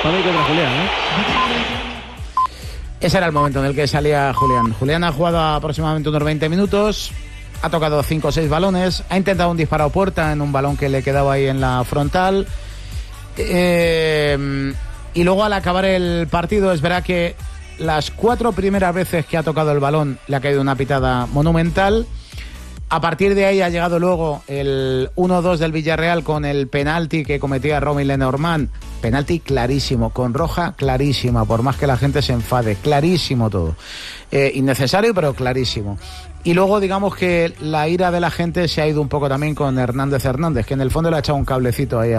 para mí contra Julián, ¿eh? Ese era el momento en el que salía Julián. Julián ha jugado aproximadamente unos 20 minutos, ha tocado 5 o 6 balones, ha intentado un disparo a puerta en un balón que le quedaba ahí en la frontal. Y luego al acabar el partido es verdad que las 4 primeras veces que ha tocado el balón le ha caído una pitada monumental. A partir de ahí ha llegado luego el 1-2 del Villarreal con el penalti que cometía Romy Lenormand. Penalti clarísimo, con roja clarísima, por más que la gente se enfade. Clarísimo todo. Innecesario, pero clarísimo. Y luego digamos que la ira de la gente se ha ido un poco también con Hernández, que en el fondo le ha echado un cablecito ahí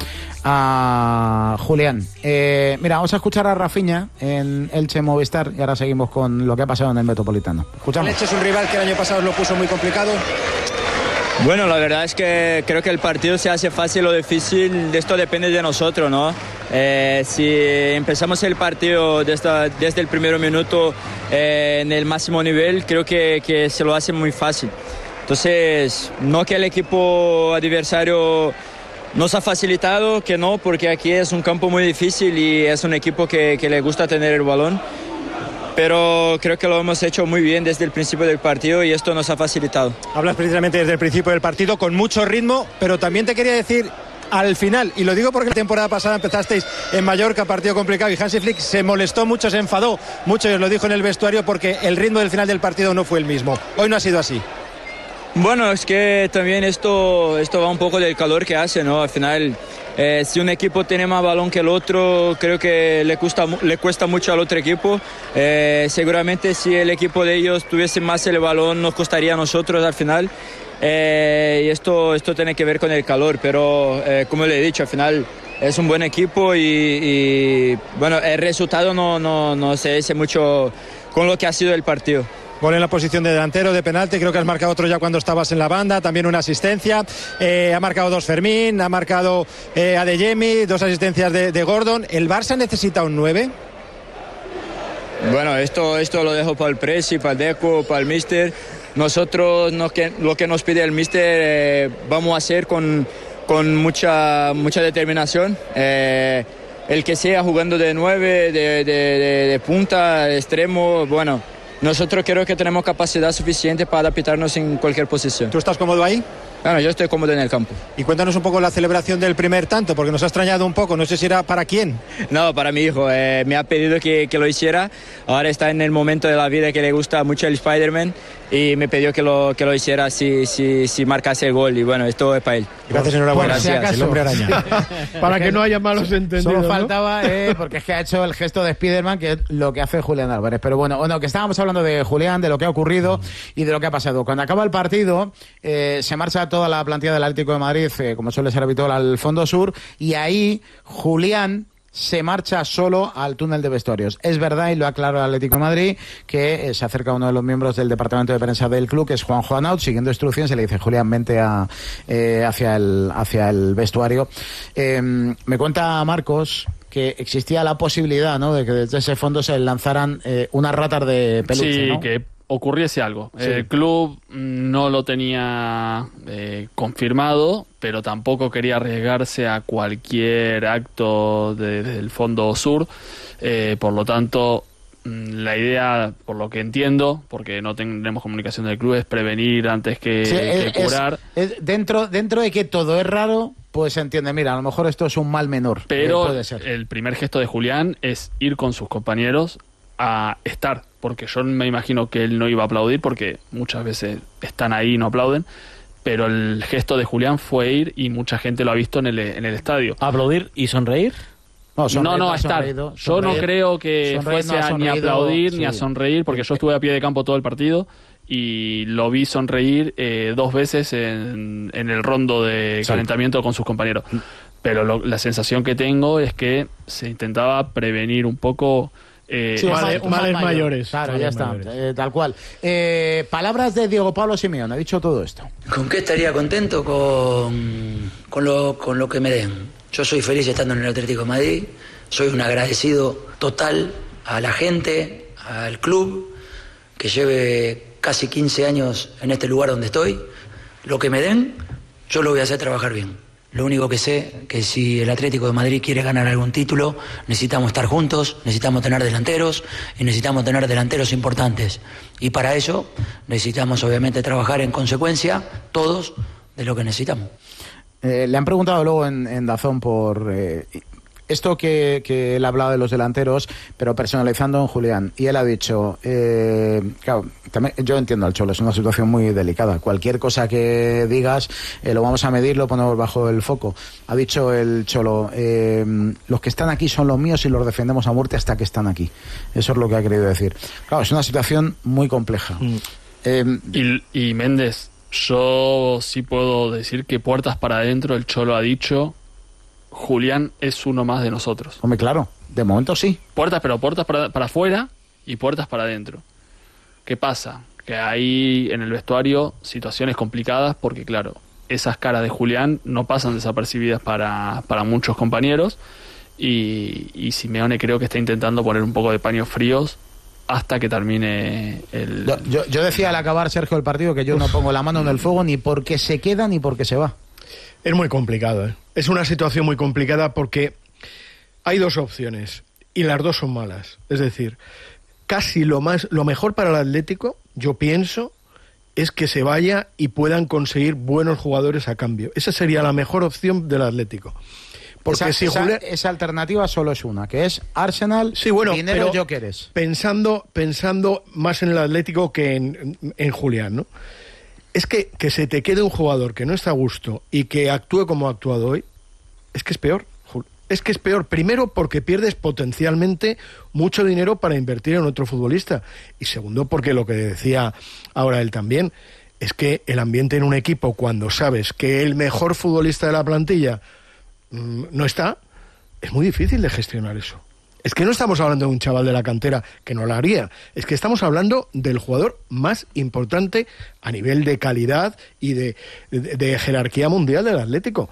a Julián. Mira, vamos a escuchar a Rafinha en Elche Movistar y ahora seguimos con lo que ha pasado en el Metropolitano. Escuchamos. El Elche es un rival que el año pasado lo puso muy complicado. Bueno, la verdad es que creo que el partido se hace fácil o difícil, de esto depende de nosotros, ¿no? Si empezamos el partido desde el primer minuto en el máximo nivel, creo que se lo hace muy fácil. Entonces, no que el equipo adversario nos ha facilitado, que no, porque aquí es un campo muy difícil y es un equipo que le gusta tener el balón. Pero creo que lo hemos hecho muy bien desde el principio del partido y esto nos ha facilitado. Hablas precisamente desde el principio del partido con mucho ritmo, pero también te quería decir al final, y lo digo porque la temporada pasada empezasteis en Mallorca, partido complicado, y Hansi Flick se molestó mucho, se enfadó mucho, y os lo dijo en el vestuario, porque el ritmo del final del partido no fue el mismo. Hoy no ha sido así. Bueno, es que también esto va un poco del calor que hace, ¿no? Al final, si un equipo tiene más balón que el otro, creo que le cuesta mucho al otro equipo. Seguramente si el equipo de ellos tuviese más el balón, nos costaría a nosotros al final. Y esto tiene que ver con el calor, pero como le he dicho, al final es un buen equipo y bueno, el resultado no se dice mucho con lo que ha sido el partido. Gol en la posición de delantero, de penalti, creo que has marcado otro ya cuando estabas en la banda, también una asistencia, ha marcado 2 Fermín, ha marcado Adeyemi, 2 asistencias de Gordon. ¿El Barça necesita un 9? Bueno, esto lo dejo para el Presi, para el Deco, para el Míster. Nosotros lo que nos pide el Míster vamos a hacer con mucha determinación. El que sea jugando de 9, de punta, de extremo, bueno, nosotros creo que tenemos capacidad suficiente para adaptarnos en cualquier posición. ¿Tú estás cómodo ahí? Bueno, yo estoy cómodo en el campo. Y cuéntanos un poco la celebración del primer tanto, porque nos ha extrañado un poco, no sé si era para quién. No, para mi hijo, me ha pedido que lo hiciera, ahora está en el momento de la vida que le gusta mucho el Spider-Man y me pidió que lo hiciera si marcase el gol y bueno, esto es para él. Gracias, enhorabuena. Si el hombre araña. Para que no haya malos entendidos. Solo ¿no? faltaba, porque es que ha hecho el gesto de Spiderman, que es lo que hace Julián Álvarez. Pero bueno, que estábamos hablando de Julián, de lo que ha ocurrido y de lo que ha pasado. Cuando acaba el partido, se marcha toda la plantilla del Atlético de Madrid, como suele ser habitual, al Fondo Sur, y ahí Julián se marcha solo al túnel de vestuarios. Es verdad, y lo aclaró el Atlético de Madrid, que se acerca uno de los miembros del departamento de prensa del club, que es Juanjo Anaut, siguiendo instrucciones, se le dice: Julián, vente hacia el vestuario. Me cuenta Marcos que existía la posibilidad, ¿no?, de que desde ese fondo se lanzaran unas ratas de peluche, sí, ¿no? que ocurriese algo. Sí. El club no lo tenía confirmado, pero tampoco quería arriesgarse a cualquier acto del Fondo Sur. Por lo tanto, la idea, por lo que entiendo, porque no tenemos comunicación del club, es prevenir antes que curar. Dentro de que todo es raro, pues se entiende, mira, a lo mejor esto es un mal menor. Pero puede ser. El primer gesto de Julián es ir con sus compañeros a estar, porque yo me imagino que él no iba a aplaudir, porque muchas veces están ahí y no aplauden, pero el gesto de Julián fue ir y mucha gente lo ha visto en el estadio. ¿Aplaudir y sonreír? No, a estar. Yo no creo que fuese a ni aplaudir ni a sonreír, porque yo estuve a pie de campo todo el partido y lo vi sonreír 2 veces en el rondo de calentamiento con sus compañeros. Pero la sensación que tengo es que se intentaba prevenir un poco males mayores. Claro, males ya está, mayores. tal cual. Palabras de Diego Pablo Simeone, ha dicho todo esto. ¿Con qué estaría contento? Con lo que me den. Yo soy feliz estando en el Atlético de Madrid, soy un agradecido total a la gente, al club, que lleve casi 15 años en este lugar donde estoy. Lo que me den, yo lo voy a hacer trabajar bien. Lo único que sé que si el Atlético de Madrid quiere ganar algún título, necesitamos estar juntos, necesitamos tener delanteros y necesitamos tener delanteros importantes. Y para eso necesitamos obviamente trabajar en consecuencia todos de lo que necesitamos. Le han preguntado luego en DAZN por esto que él hablaba de los delanteros, pero personalizando en Julián. Y él ha dicho, claro, también, yo entiendo al Cholo, es una situación muy delicada. Cualquier cosa que digas, lo vamos a medir, lo ponemos bajo el foco. Ha dicho el Cholo, los que están aquí son los míos y los defendemos a muerte hasta que están aquí. Eso es lo que ha querido decir. Claro, es una situación muy compleja. Y Méndez, yo sí puedo decir que puertas para adentro, el Cholo ha dicho, Julián es uno más de nosotros. Hombre, claro, de momento sí. Puertas para afuera y puertas para adentro. ¿Qué pasa? Que hay en el vestuario situaciones complicadas porque, claro, esas caras de Julián no pasan desapercibidas para muchos compañeros y Simeone creo que está intentando poner un poco de paños fríos hasta que termine el... Yo decía al acabar, Sergio, el partido que yo no pongo la mano en el fuego ni porque se queda ni porque se va. Es muy complicado, ¿eh? Es una situación muy complicada porque hay dos opciones y las dos son malas. Es decir, casi lo mejor para el Atlético, yo pienso, es que se vaya y puedan conseguir buenos jugadores a cambio. Esa sería la mejor opción del Atlético. Porque esa alternativa solo es una, que es Arsenal, sí, bueno, dinero, Gyökeres. Pensando más en el Atlético que en Julián, ¿no? Es que se te quede un jugador que no está a gusto y que actúe como ha actuado hoy, es que es peor. Es que es peor, primero porque pierdes potencialmente mucho dinero para invertir en otro futbolista y segundo porque lo que decía ahora él también, es que el ambiente en un equipo cuando sabes que el mejor futbolista de la plantilla no está, es muy difícil de gestionar eso. Es que no estamos hablando de un chaval de la cantera que no lo haría, es que estamos hablando del jugador más importante a nivel de calidad y de jerarquía mundial del Atlético.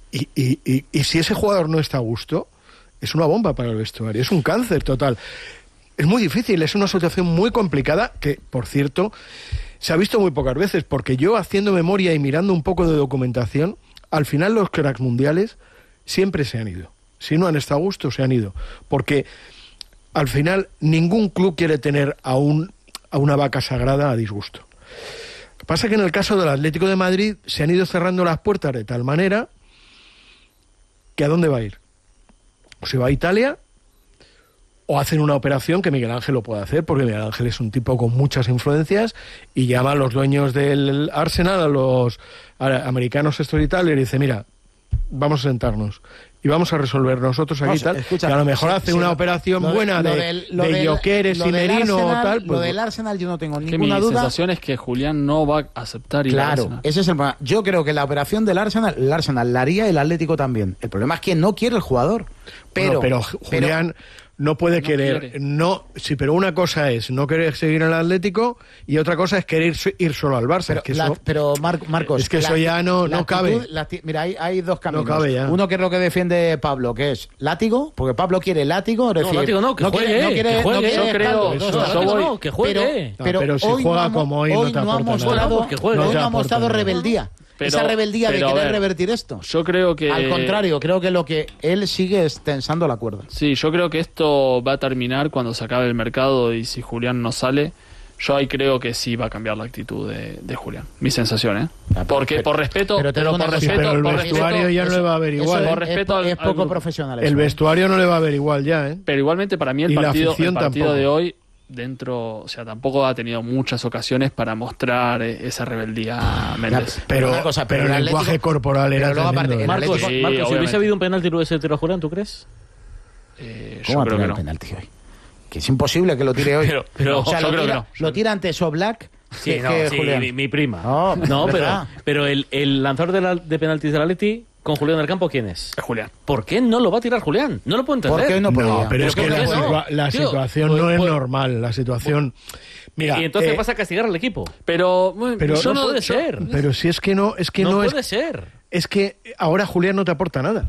Y si ese jugador no está a gusto, es una bomba para el vestuario, es un cáncer total. Es muy difícil, es una situación muy complicada que, por cierto, se ha visto muy pocas veces, porque yo haciendo memoria y mirando un poco de documentación, al final los cracks mundiales siempre se han ido. Si no han estado a gusto, se han ido. Porque al final ningún club quiere tener a una vaca sagrada a disgusto. Lo que pasa es que en el caso del Atlético de Madrid se han ido cerrando las puertas de tal manera que ¿a dónde va a ir? O se va a Italia o hacen una operación que Miguel Ángel lo puede hacer, porque Miguel Ángel es un tipo con muchas influencias y llama a los dueños del Arsenal, a los americanos estos y tal, y le dice, mira, vamos a sentarnos y vamos a resolver nosotros aquí tal, escucha, y a lo mejor hace una operación buena de Gyökeres y Merino o tal. Pues, lo del Arsenal yo no tengo ninguna duda. Mi sensación es que Julián no va a aceptar ir al Arsenal. Ese es el problema. Yo creo que la operación del Arsenal, el Arsenal la haría el Atlético también. El problema es que no quiere el jugador. Pero Julián no puede querer, pero una cosa es no querer seguir en el Atlético y otra cosa es querer ir solo al Barça. Pero Marcos, es que eso ya no cabe. Mira, hay dos caminos. No cabe ya. Uno que es lo que defiende Pablo, que es látigo, porque Pablo quiere látigo. Es decir, látigo no, que juegue. Yo creo que juegue. Pero si juega como hoy no te aporta nada. Hoy no ha mostrado rebeldía. Esa rebeldía de querer revertir esto. Yo creo que... Al contrario, creo que lo que él sigue es tensando la cuerda. Sí, yo creo que esto va a terminar cuando se acabe el mercado y si Julián no sale, yo ahí creo que sí va a cambiar la actitud de Julián. Mi sensación, ¿eh? Porque por respeto... Pero el vestuario ya no le va a ver igual. Por respeto es poco profesional. El vestuario no le va a ver igual ya, ¿eh? Pero igualmente para mí el partido de hoy... tampoco ha tenido muchas ocasiones para mostrar esa rebeldía Méndez. Pero el lenguaje corporal era tremendo. Marcos, si hubiese habido un penalti lo hubiese tirado Julián, ¿tú crees? ¿Cómo yo creo que no. Penalti hoy? Que es imposible que lo tire hoy. Pero yo creo que no. Lo tira antes Oblak. Sí, mi prima. Pero el lanzador de penaltis del Atleti con Julián del Campo, ¿quién es? Julián. ¿Por qué no lo va a tirar Julián? No lo puedo entender. ¿Por qué no podía? No, pero es que la situación no es normal. La situación... Mira, y entonces vas a castigar al equipo. Pero eso no puede ser. Pero si es que no puede ser. Es que ahora Julián no te aporta nada.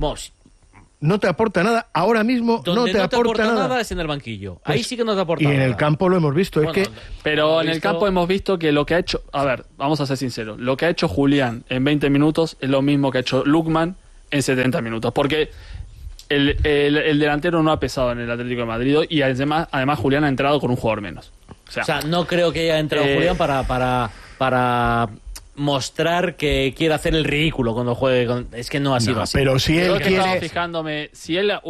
No te aporta nada. Ahora mismo no te aporta nada. Es en el banquillo. Ahí sí que no te aporta nada. Y en el campo lo hemos visto. Pero en el campo hemos visto que lo que ha hecho... A ver, vamos a ser sinceros. Lo que ha hecho Julián en 20 minutos es lo mismo que ha hecho Lukman en 70 minutos. Porque el delantero no ha pesado en el Atlético de Madrid y además Julián ha entrado con un jugador menos. O sea, no creo que haya entrado Julián para mostrar que quiere hacer el ridículo cuando juegue. Es que no ha sido así. Pero si él quiere... Estaba fijándome, si él